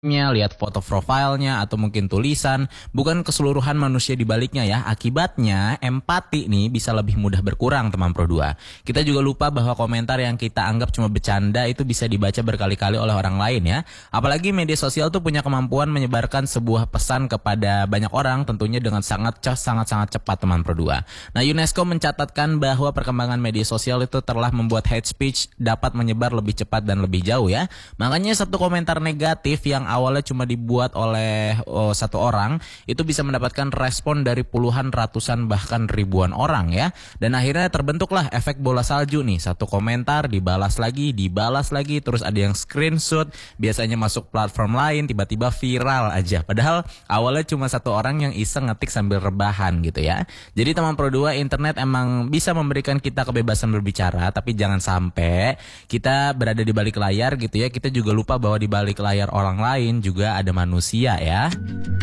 lihat foto profilnya atau mungkin tulisan, bukan keseluruhan manusia di baliknya ya. Akibatnya empati nih bisa lebih mudah berkurang teman Pro 2. Kita juga lupa bahwa komentar yang kita anggap cuma bercanda itu bisa dibaca berkali-kali oleh orang lain ya. Apalagi media sosial tuh punya kemampuan menyebarkan sebuah pesan kepada banyak orang tentunya dengan sangat cepat teman Pro 2. Nah, UNESCO mencatatkan bahwa perkembangan media sosial itu telah membuat hate speech dapat menyebar lebih cepat dan lebih jauh ya. Makanya satu komentar negatif yang awalnya cuma dibuat oleh satu orang itu bisa mendapatkan respon dari puluhan, ratusan, bahkan ribuan orang ya. Dan akhirnya terbentuklah efek bola salju nih. Satu komentar dibalas lagi, terus ada yang screenshot, biasanya masuk platform lain, tiba-tiba viral aja. Padahal awalnya cuma satu orang yang iseng ngetik sambil rebahan gitu ya. Jadi teman Pro 2, internet emang bisa memberikan kita kebebasan berbicara, tapi jangan sampai kita berada di balik layar gitu ya. Kita juga lupa bahwa di balik layar orang lain juga ada manusia ya.